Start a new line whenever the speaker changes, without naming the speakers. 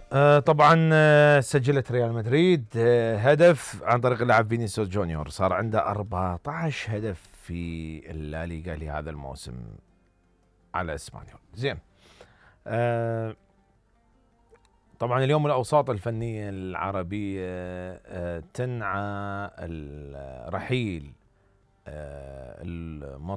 طبعا سجلت ريال مدريد هدف عن طريق اللاعب فينيسيوس جونيور، صار عنده 14 هدف في الليغا لهذا الموسم على اسبانيول. زين. طبعا اليوم الأوساط الفنية العربية تنعى الرحيل